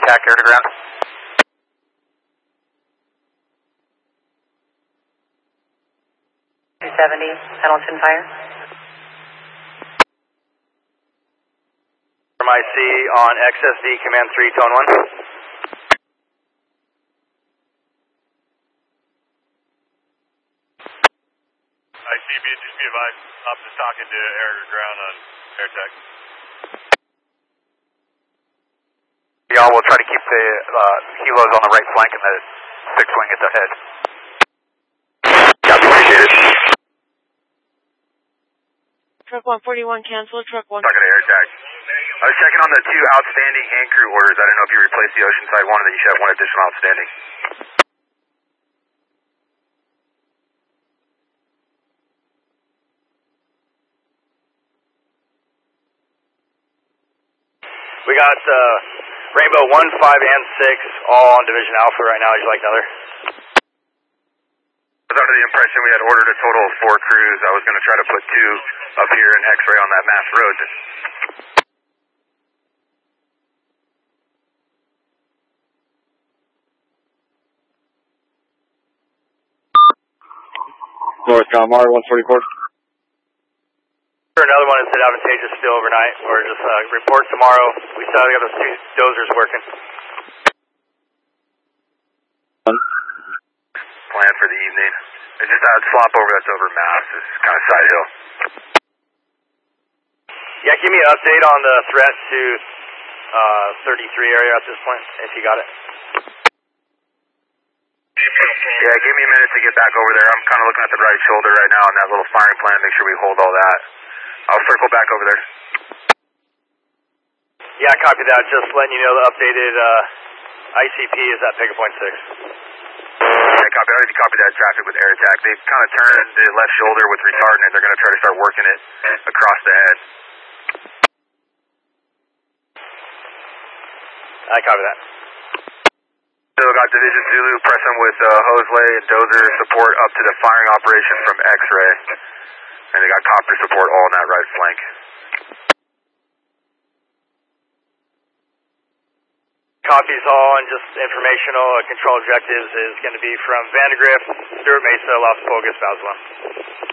attack air to ground. Pendleton fire. From IC on XSD, command 3, tone 1. IC, just be advised, I'm just talking to air to ground on AirTech. Y'all will try to keep the helos on the right flank and the fixed wing at the head. Copy, appreciate it. Truck 141 cancel, truck 1. Talking to AirTech. I was checking on the 2 outstanding hand crew orders. I don't know if you replaced the Oceanside one or that you should have 1 additional outstanding. We got Rainbow 1, 5, and 6 all on Division Alpha right now. Would you like another? I was under the impression we had ordered a total of 4 crews. I was going to try to put 2 up here in X-ray on that mass road. North Calamari, 144. Another one that's advantageous still overnight, or just report tomorrow. We saw the other 2 dozers working. Plan for the evening. It's just that flop over that's over Mass. It's kind of side hill. Yeah, give me an update on the threat to 33 area at this point, if you got it. Yeah, give me a minute to get back over there. I'm kind of looking at the right shoulder right now on that little firing plan, make sure we hold all that. I'll circle back over there. Yeah, copy that. Just letting you know the updated ICP is at Pega Point 6. Yeah, copy. I already copied that traffic with air attack. They've kind of turned the left shoulder with retardant and they're going to try to start working it across the head. I copy that. Still got Division Zulu pressing with Hosley and Dozer support up to the firing operation from X-ray. And they got copter support all on that right flank. Copies all and just informational control objectives is going to be from Vandegrift, Stuart Mesa, Las Vegas, Basel.